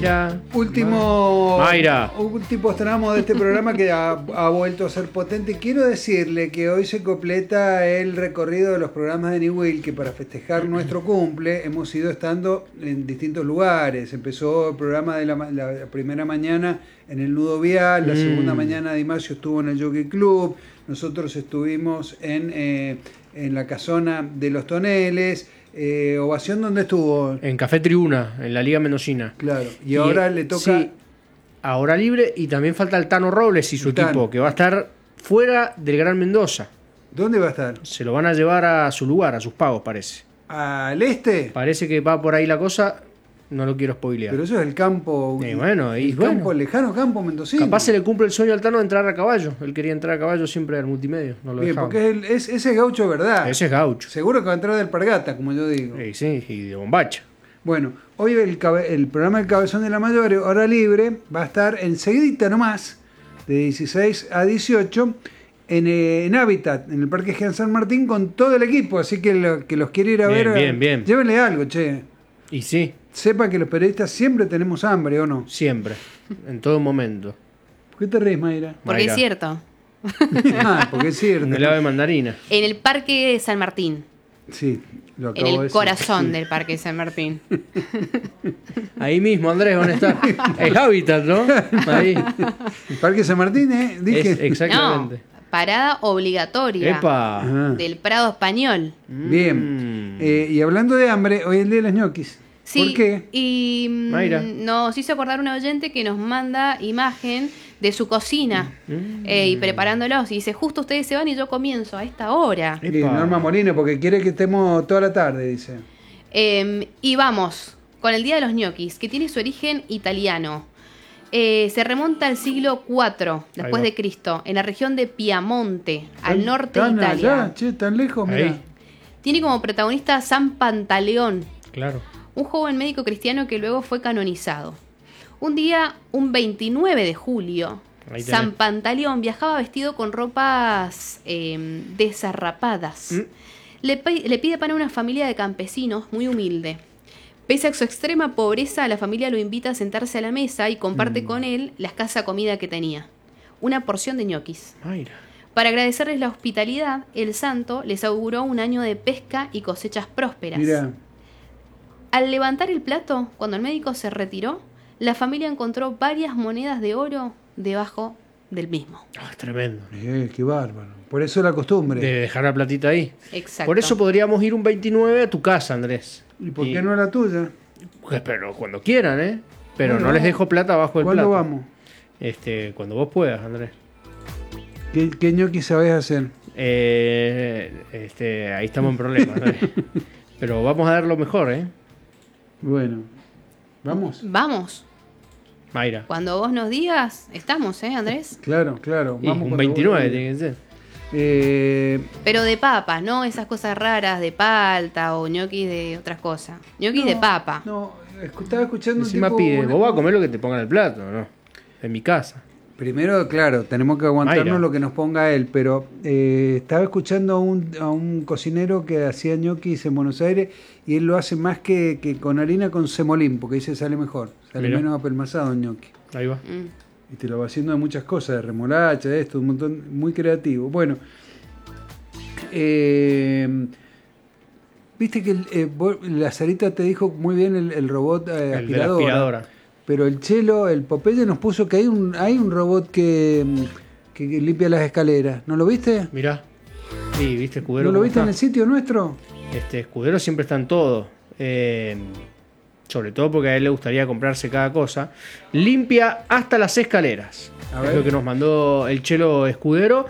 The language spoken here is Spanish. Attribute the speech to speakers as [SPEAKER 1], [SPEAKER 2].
[SPEAKER 1] Último tramo de este programa que ha vuelto a ser potente. Quiero decirle que hoy se completa el recorrido de los programas de Newell, que para festejar nuestro cumple hemos ido estando en distintos lugares. Empezó el programa de la primera mañana en el Nudo Vial, la segunda mañana Di Marzio estuvo en el Jockey Club, nosotros estuvimos en la casona de los Toneles. Ovación, ¿dónde estuvo?
[SPEAKER 2] En Café Tribuna, en la Liga Mendocina.
[SPEAKER 1] Claro, y ahora le toca...
[SPEAKER 2] Sí, a hora libre, y también falta el Tano Robles y su equipo, que va a estar fuera del Gran Mendoza.
[SPEAKER 1] ¿Dónde va a estar?
[SPEAKER 2] Se lo van a llevar a su lugar, a sus pagos, parece.
[SPEAKER 1] ¿Al este?
[SPEAKER 2] Parece que va por ahí la cosa, no lo quiero spoilear.
[SPEAKER 1] Pero eso es el campo...
[SPEAKER 2] campo,
[SPEAKER 1] lejano campo mendocino.
[SPEAKER 2] Capaz se le cumple el sueño al Tano de entrar a caballo. Él quería entrar a caballo siempre al multimedio, no lo dejaba.
[SPEAKER 1] Porque ese es gaucho, ¿verdad?
[SPEAKER 2] Ese es gaucho.
[SPEAKER 1] Seguro que va a entrar de alpargata, como yo digo.
[SPEAKER 2] Sí, y de bombacha.
[SPEAKER 1] Bueno, hoy el programa del Cabezón de la Mayor, hora libre, va a estar enseguidita nomás, de 16 a 18, en Hábitat, en el Parque Jean San Martín, con todo el equipo. Así que los quiere ir a ver.
[SPEAKER 2] Bien.
[SPEAKER 1] Llévenle algo, che.
[SPEAKER 2] Y sí.
[SPEAKER 1] Sepa que los periodistas siempre tenemos hambre, ¿o no?
[SPEAKER 2] Siempre, en todo momento.
[SPEAKER 1] ¿Por qué te reís, Mayra?
[SPEAKER 3] Porque es cierto.
[SPEAKER 1] Porque es cierto.
[SPEAKER 2] Un helado de mandarina.
[SPEAKER 3] En el Parque San Martín.
[SPEAKER 1] Sí, lo acabo
[SPEAKER 3] en
[SPEAKER 1] de
[SPEAKER 3] el
[SPEAKER 1] decir.
[SPEAKER 3] corazón del Parque San Martín.
[SPEAKER 2] Ahí mismo, Andrés, ¿dónde está? El Hábitat, ¿no? Ahí.
[SPEAKER 1] El Parque San Martín, dije.
[SPEAKER 2] Exactamente.
[SPEAKER 3] No, parada obligatoria.
[SPEAKER 2] ¡Epa!
[SPEAKER 3] Del Prado Español.
[SPEAKER 1] Bien. Y hablando de hambre, hoy es el día de los ñoquis.
[SPEAKER 3] Sí,
[SPEAKER 1] ¿por qué?
[SPEAKER 3] Y
[SPEAKER 2] Mayra.
[SPEAKER 3] nos hizo acordar un oyente que nos manda imagen de su cocina y preparándolos. Y dice, justo ustedes se van y yo comienzo a esta hora.
[SPEAKER 1] Sí, Norma Molino, porque quiere que estemos toda la tarde, dice.
[SPEAKER 3] Y vamos con el Día de los ñoquis, que tiene su origen italiano. Se remonta al siglo IV después de Cristo, en la región de Piamonte, al norte de Italia.
[SPEAKER 1] Allá, che, tan lejos, mirá.
[SPEAKER 3] Tiene como protagonista San Pantaleón.
[SPEAKER 2] Claro.
[SPEAKER 3] Un joven médico cristiano que luego fue canonizado. Un día, un 29 de julio, San Pantaleón viajaba vestido con ropas desarrapadas. Le pide pan a una familia de campesinos muy humilde. Pese a su extrema pobreza, la familia lo invita a sentarse a la mesa y comparte con él la escasa comida que tenía. Una porción de ñoquis.
[SPEAKER 2] Mayra.
[SPEAKER 3] Para agradecerles la hospitalidad, el santo les auguró un año de pesca y cosechas prósperas.
[SPEAKER 1] Mirá.
[SPEAKER 3] Al levantar el plato, cuando el médico se retiró, la familia encontró varias monedas de oro debajo del mismo.
[SPEAKER 2] Es tremendo.
[SPEAKER 1] Qué bárbaro. Por eso la costumbre.
[SPEAKER 2] De dejar la platita ahí.
[SPEAKER 3] Exacto.
[SPEAKER 2] Por eso podríamos ir un 29 a tu casa, Andrés.
[SPEAKER 1] ¿Y por qué no a la tuya?
[SPEAKER 2] Pues, pero cuando quieran, ¿eh? Pero
[SPEAKER 1] Bueno,
[SPEAKER 2] no les dejo plata abajo del plato.
[SPEAKER 1] ¿Cuándo vamos?
[SPEAKER 2] Cuando vos puedas, Andrés.
[SPEAKER 1] ¿Qué ñoquis sabés hacer?
[SPEAKER 2] Ahí estamos en problemas, Andrés. Pero vamos a dar lo mejor, ¿eh?
[SPEAKER 1] Bueno, ¿vamos?
[SPEAKER 3] Vamos.
[SPEAKER 2] Mayra.
[SPEAKER 3] Cuando vos nos digas, estamos, Andrés?
[SPEAKER 1] Claro.
[SPEAKER 2] Y
[SPEAKER 1] Vamos
[SPEAKER 2] un 29 tiene que ser.
[SPEAKER 3] Pero de papa, no esas cosas raras de palta o ñoquis de otras cosas. Ñoquis de papa.
[SPEAKER 1] No, estaba escuchando
[SPEAKER 2] Encima
[SPEAKER 1] un tipo...
[SPEAKER 2] pide, vos vas a comer lo que te pongan en el plato, ¿no? En mi casa.
[SPEAKER 1] Primero, claro, tenemos que aguantarnos
[SPEAKER 2] Mayra.
[SPEAKER 1] lo que nos ponga él, pero estaba escuchando a un cocinero que hacía ñoquis en Buenos Aires y él lo hace más que con harina, con semolín, porque dice sale mejor, sale menos apelmazado el ñoqui.
[SPEAKER 2] Ahí va.
[SPEAKER 1] Y te lo va haciendo de muchas cosas, de remolacha, de esto, un montón, muy creativo. Bueno, viste que la Sarita te dijo muy bien el robot
[SPEAKER 2] El de la
[SPEAKER 1] aspiradora.
[SPEAKER 2] aspiradora.
[SPEAKER 1] Pero el Chelo, el Popeye nos puso que hay un robot que limpia las escaleras. ¿No lo viste?
[SPEAKER 2] Mirá. Sí, ¿viste Escudero?
[SPEAKER 1] ¿No lo
[SPEAKER 2] cómo
[SPEAKER 1] viste
[SPEAKER 2] está?
[SPEAKER 1] en el sitio nuestro?
[SPEAKER 2] Escudero siempre está en todo. Sobre todo porque a él le gustaría comprarse cada cosa. Limpia hasta las escaleras.
[SPEAKER 1] A
[SPEAKER 2] Es
[SPEAKER 1] ver.
[SPEAKER 2] lo que nos mandó el Chelo Escudero.